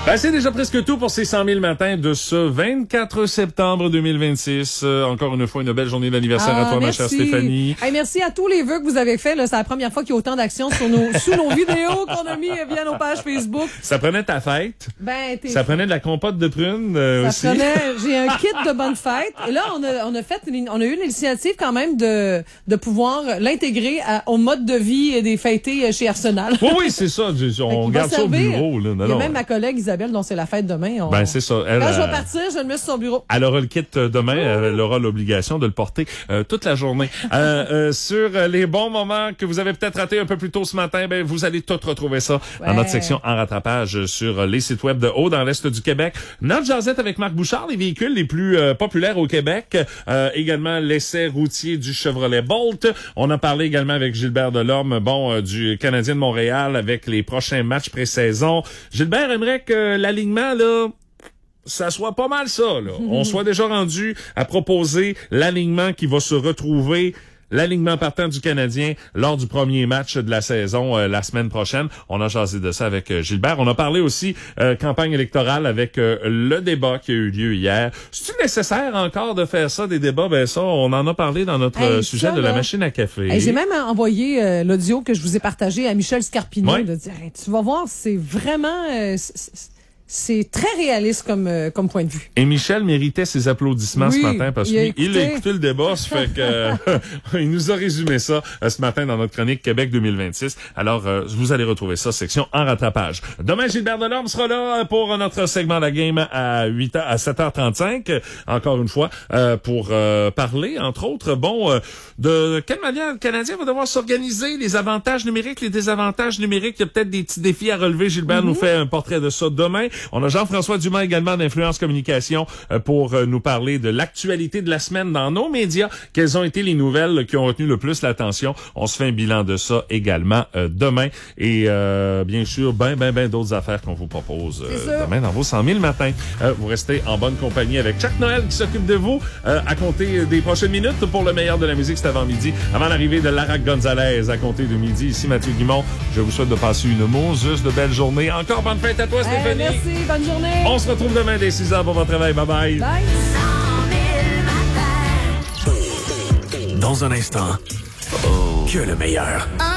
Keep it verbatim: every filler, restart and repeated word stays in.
Ben, c'est déjà presque tout pour ces cent mille matins de ce vingt-quatre septembre deux mille vingt-six. Euh, encore une fois, une belle journée d'anniversaire ah, à toi, merci. ma chère Stéphanie. Hey, merci à tous les vœux que vous avez faits. C'est la première fois qu'il y a autant d'actions sur nos, sous nos vidéos qu'on a mis via nos pages Facebook. Ça prenait ta fête. Ben, t'es Ça prenait de la compote de prunes euh, Ça aussi. prenait, j'ai un kit de bonne fête. Et là, on a, on a fait, une, on a eu l'initiative quand même de, de pouvoir l'intégrer à, au mode de vie des fêtés chez Arsenal. Oui, oui, c'est ça. On garde ça au bureau. Là. Non, Il y a non. même ma collègue Isabelle, dont c'est la fête demain. On... Ben, c'est ça. Elle, Quand je vais euh, partir, je le mets sur son bureau. Elle aura le kit demain. Elle aura l'obligation de le porter euh, toute la journée. euh, euh, sur les bons moments que vous avez peut-être ratés un peu plus tôt ce matin, ben vous allez tout retrouver ça ouais. dans notre section en rattrapage sur les sites web de haut dans l'Est du Québec. Notre jasette avec Marc Bouchard, les véhicules les plus euh, populaires au Québec. Euh, également, l'essai routier du Chevrolet Bolt. On a parlé également avec Gilbert Delorme, bon, euh, du Canadien de Montréal avec les prochains matchs pré-saison. Gilbert aimerait que l'alignement, là, ça soit pas mal ça, là. On soit déjà rendu à proposer l'alignement qui va se retrouver, l'alignement partant du Canadien lors du premier match de la saison euh, la semaine prochaine. On a jasé de ça avec euh, Gilbert. On a parlé aussi euh, campagne électorale avec euh, le débat qui a eu lieu hier. C'est-tu nécessaire encore de faire ça, des débats? Ben ça, on en a parlé dans notre hey, euh, sujet ça, de la là, machine à café. Hey, j'ai même envoyé euh, l'audio que je vous ai partagé à Michel Scarpino ouais. de dire, hey, tu vas voir, c'est vraiment... Euh, c'est, C'est très réaliste comme euh, comme point de vue. Et Michel méritait ses applaudissements oui, ce matin parce qu'il a, il a écouté le débat, ça fait que euh, il nous a résumé ça euh, ce matin dans notre chronique Québec deux mille vingt-six. Alors euh, vous allez retrouver ça section en rattrapage. Demain Gilbert Delorme sera là pour notre segment La Game à huit heures à sept heures trente-cinq encore une fois euh, pour euh, parler entre autres bon euh, de quelle manière le Canadien va devoir s'organiser, les avantages numériques, les désavantages numériques, il y a peut-être des petits défis à relever. Gilbert mm-hmm. nous fait un portrait de ça demain. On a Jean-François Dumas également d'Influence Communication euh, pour euh, nous parler de l'actualité de la semaine dans nos médias. Quelles ont été les nouvelles qui ont retenu le plus l'attention? On se fait un bilan de ça également euh, demain. Et euh, bien sûr, ben, ben, ben d'autres affaires qu'on vous propose euh, demain dans vos cent mille matins. Euh, vous restez en bonne compagnie avec Chuck Noël qui s'occupe de vous euh, à compter des prochaines minutes pour le meilleur de la musique. C'est avant midi. Avant l'arrivée de Lara Gonzalez à compter de midi. Ici Mathieu Guimond. Je vous souhaite de passer une mouseuse de belle journée. Encore bonne fête à toi, Stéphanie. Hey, merci. Bonne journée. On se retrouve demain dès six heures pour votre travail. Bye bye. Bye. Dans un instant, oh. que le meilleur.